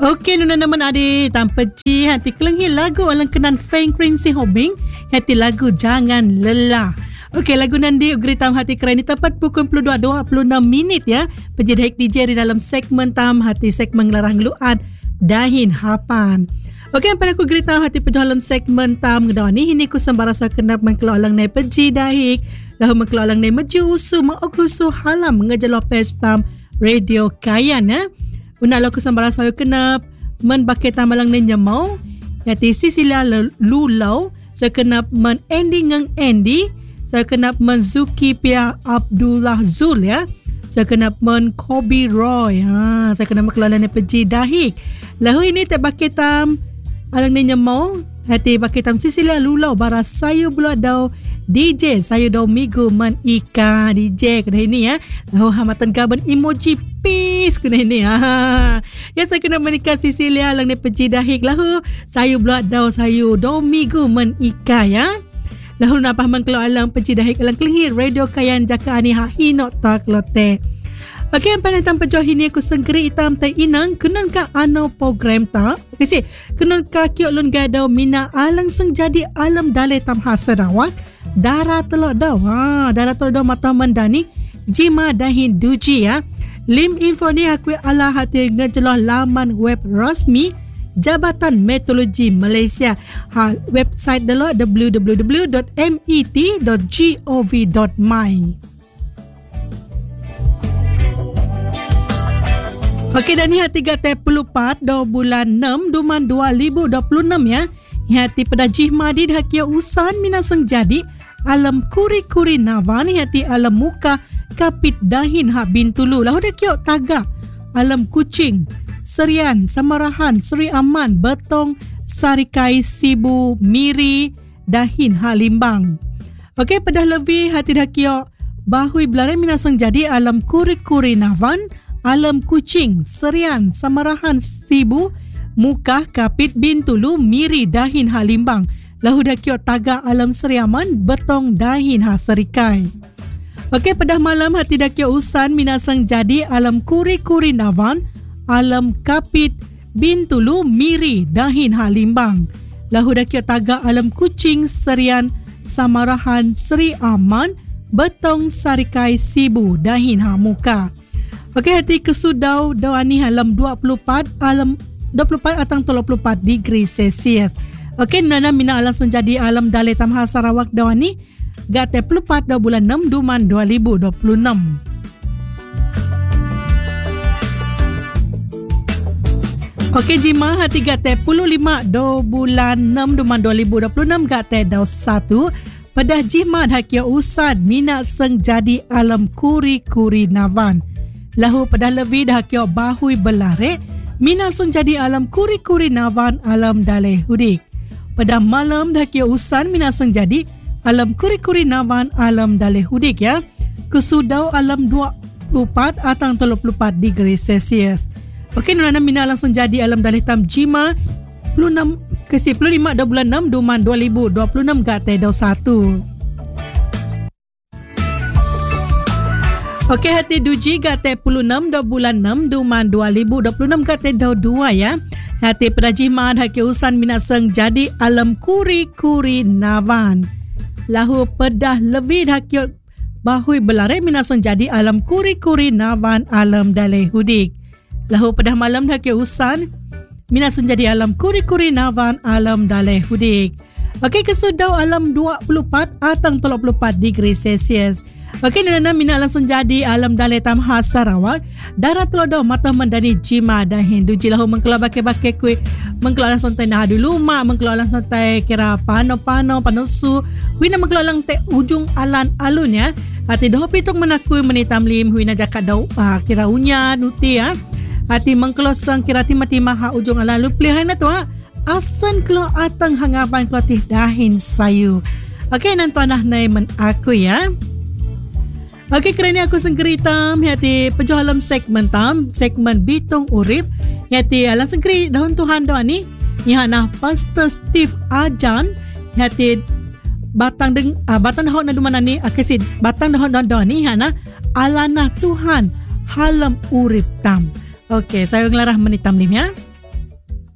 Okey, nuna naman ade tanpa ji hati kelengi lagu alang kenan Feng Kring Si Hobing hati lagu Jangan Lelah. Okey, lagu nandi ugri tam hati keren ni tepat pukul 22.26 minit ya. Penjedek DJ di dalam segmen tam hati segmen larang luat dahin hapan. Okey, pada aku ugri tam hati pejualan segmen tam ngadaw ni hini ku sembarasa kenap mengkelau alang nai peji dahik lahu mengkelau alang nai meju usu mengokrusu halam ngejalo page tam Radio Kayan ya. Una laku sambara saya kenap men bakai tamalang nenya mau yati Sisilia Lulau saya kenap men Andy ngang Andy saya kenap men Zuki Pia Abdullah Zul ya saya kenap men Kobe Roy saya kenap kelalanan peji dahik lahu ini tak bakai tam alang nenya mau hati bakai tam Sisilia Lulau bara sayu bulu dau DJ sayu dau migu men Ika DJ kena ini ya lahu hamatan gaban emoji peace kena ini ya saya kena menikah Sisilia lang ni peji dahik lahu sayu blok dau sayu dau migu men Ika ya lahu napah mengkelo alang peji dahik alang kelihir Radio Kayan jaka ani ha hinok tak lote. Okey, yang paling tanpa jauh ini aku senggeri hitam tai inang kenan ka ano program tak kasi kenan ka kiok lun gadau mina alang seng jadi alam dale tam Sarawak darah telok dau darah telok dau mata mendani jima dahin duji ya. Lim info ni aku ala hati ngejelah laman web rasmi Jabatan Meteorologi Malaysia. Website dalo www.met.gov.my. Okey, dan ni hati 34 bulan 6 Duman 2026 ya. Hati pada jihmadi hakia usan minasang jadi alam kuri-kuri navan hati alam muka kapit dahin hak bintulu lahu dah kiok tagak alam kucing Serian Samarahan Seri Aman Betong Sarikai Sibu Miri dahin hak limbang. Okey, pedah lebih hati dah kiok bahui belare minasang jadi alam kuri-kuri navan alam kucing Serian Samarahan Sibu muka kapit bintulu Miri dahin hak limbang lahu dah kiok tagak alam Seri Aman Betong dahin hak Sarikai. Okey, pedah malam hati dakia usan minasang jadi alam kuri-kuri navan alam kapit bintulu Miri dahin hak limbang lahu dakia tagak alam kucing Serian Samarahan Seri Aman Betong Sarikai Sibu dahin hak muka. Okey, hati kesudau dawani alam 24 atang 34 degree Celsius. Okey, nana mina alam senjadi alam dale tamha Sarawak dawani gate 24 bulan 6 Duman 2026. Okey, jima hati gate 15 bulan 6 Duman 2026 gate daw 1 pedah jima hakia usad mina seng jadi alam kuri-kuri navan lahu pedah lebih dah hakia bahui belare mina seng jadi alam kuri-kuri navan alam dale hudik pedah malam dah hakia usan mina seng jadi alam kuri-kuri navan alam dale hudik ya. Kesudau alam 24 atang 34 degree Celsius. Okey, nana mina langsung jadi alam dale tam jima 25 bulan 6 Duman 2026 gate daw 1. Okey, hati duji gate 16 bulan 6 Duman 2026 gate daw 2 ya. Hati perajiman haki usan mina seng jadi alam kuri-kuri navan lahu pedah lebih hakiot bahui belare minasang jadi alam kuri-kuri navan alam dale hudik lahu pedah malam hakiot usan minasang jadi alam kuri-kuri navan alam dale hudik. Okey, kesudau alam 24 atang 34 degree Celsius. Okey, nana mina langsung jadi alam dale tamha Sarawak darat lodo mata mendani jima dan hindu jilahu mengkelau bakai-bakai kuih mengkelau langsung tai nah dulu mak mengkelau langsung tai kira pano-pano panosu huina mengkelau lang tai ujung alan alun ya hati doh pitung menakui menitam lim huina jakat dau kira unya nuti ya hati mengkelau sang kira timah-timah ha ujung alan alun pilihan tu asan kelau atang hangapan kelau tih dahin sayu. Okey, nan tuanah nai men aku ya. Okey, kerana aku sengkeri tam hati pejualan segmen tam segmen Bitung Urip hati alang sengkeri daun Tuhan doa ni ihana Pastor Steve Ajan hati batang dahon na dumana ni kasi batang dahon doa ni ihana alanah Tuhan halam urip tam. Okey, saya ngelarah menitam lim ya.